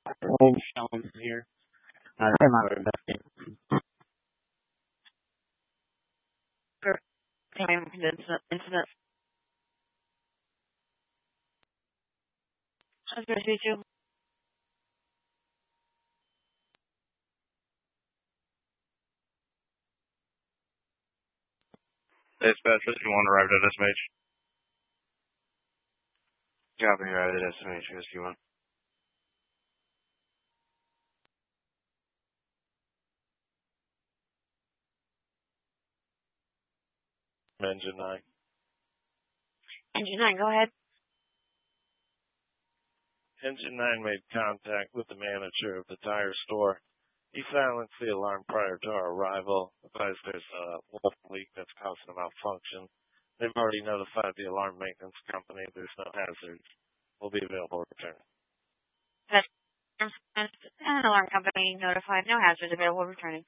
Range Sean here. I'm not investing. Time incident. I was going to see you. Dispatch, you want arrived at SMH? Copy, arrived at SMH, Rescue 1. Engine 9. Engine 9, go ahead. Engine 9 made contact with the manager of the tire store. He silenced the alarm prior to our arrival. Advised there's a wolf leak that's causing a malfunction. They've already notified the alarm maintenance company. There's no hazards. We'll be available to return. An alarm company notified. No hazards available returning.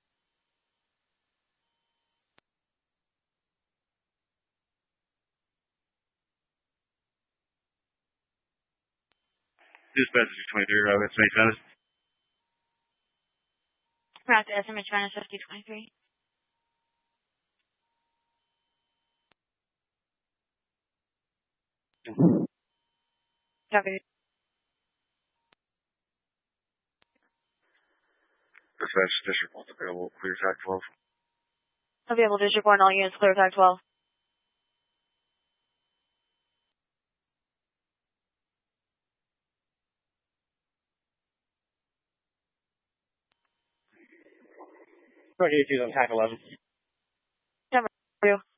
Dispatch 23, arrived at SMH Venice. Route to SMH Venice 5023. Copy. Dispatch District 1 available, clear track 12. Available District 1, all units clear track 12. Roger, on track 11. Number 2.